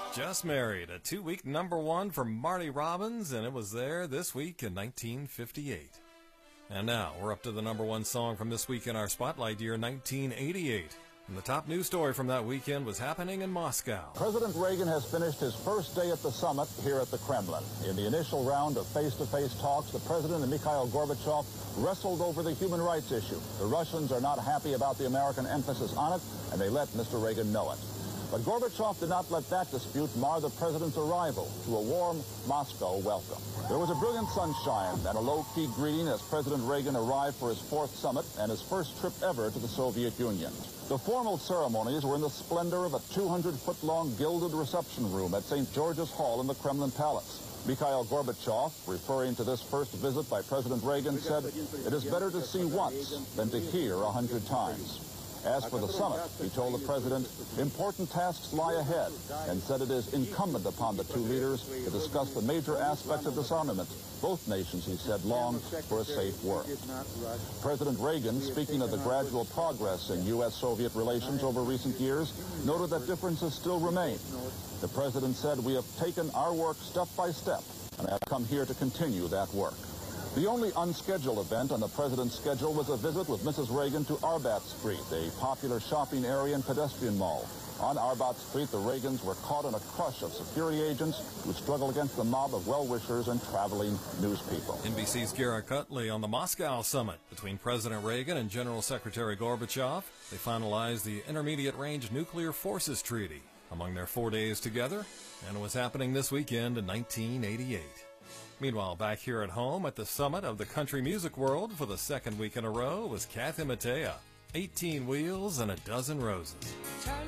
Just Married, a 2-week #1 for Marty Robbins, and it was there this week in 1958. And now, we're up to the #1 song from this week in our spotlight year, 1988. And the top news story from that weekend was happening in Moscow. President Reagan has finished his first day at the summit here at the Kremlin. In the initial round of face-to-face talks, the president and Mikhail Gorbachev wrestled over the human rights issue. The Russians are not happy about the American emphasis on it, and they let Mr. Reagan know it. But Gorbachev did not let that dispute mar the president's arrival to a warm Moscow welcome. There was a brilliant sunshine and a low-key greeting as President Reagan arrived for his 4th summit and his first trip ever to the Soviet Union. The formal ceremonies were in the splendor of a 200-foot-long gilded reception room at St. George's Hall in the Kremlin Palace. Mikhail Gorbachev, referring to this first visit by President Reagan, said, "It is better to see once than to hear 100 times." As for the summit, he told the president, important tasks lie ahead, and said it is incumbent upon the two leaders to discuss the major aspects of disarmament. Both nations, he said, long for a safe world. President Reagan, speaking of the gradual progress in U.S.-Soviet relations over recent years, noted that differences still remain. The president said, "We have taken our work step by step, and have come here to continue that work." The only unscheduled event on the president's schedule was a visit with Mrs. Reagan to Arbat Street, a popular shopping area and pedestrian mall. On Arbat Street, the Reagans were caught in a crush of security agents who struggled against the mob of well-wishers and traveling news people. NBC's Garrett Cutley on the Moscow summit between President Reagan and General Secretary Gorbachev. They finalized the Intermediate Range Nuclear Forces Treaty among their 4 days together, and it was happening this weekend in 1988. Meanwhile, back here at home at the summit of the country music world for the 2nd week in a row was Kathy Mattea, 18 Wheels and a Dozen Roses.